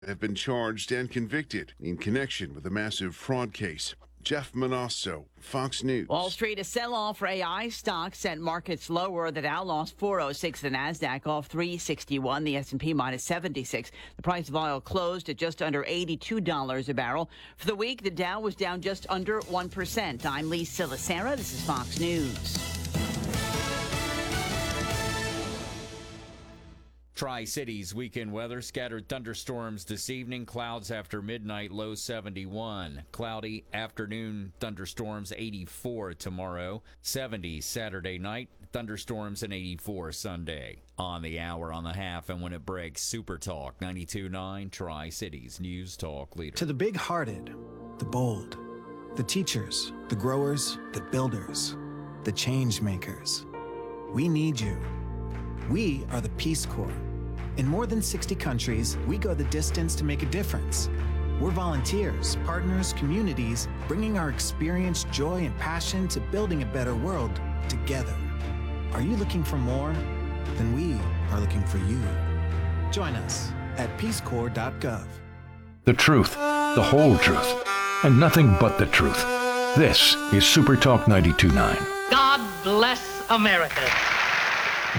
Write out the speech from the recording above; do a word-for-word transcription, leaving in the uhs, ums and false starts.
have been charged and convicted in connection with a massive fraud case. Jeff Manasso, Fox News. Wall Street, a sell-off for A I stocks sent markets lower. The Dow lost four oh six, the Nasdaq off three sixty-one, the S and P minus seventy-six. The price of oil closed at just under eighty-two dollars a barrel. For the week, the Dow was down just under one percent. I'm Lee Silasera. This is Fox News. Tri-Cities weekend weather, scattered thunderstorms this evening, clouds after midnight, low seventy-one. Cloudy afternoon thunderstorms, eighty-four tomorrow, seventy Saturday night, thunderstorms and eighty-four Sunday. On the hour, on the half, and when it breaks, Super Talk ninety-two point nine, Tri-Cities News Talk leader. To the big-hearted, the bold, the teachers, the growers, the builders, the change makers, we need you. We are the Peace Corps. In more than sixty countries, we go the distance to make a difference. We're volunteers, partners, communities, bringing our experience, joy, and passion to building a better world together. Are you looking for more? Then we are looking for you. Join us at peace corps dot gov. The truth, the whole truth, and nothing but the truth. This is Super Talk ninety-two point nine. God bless America.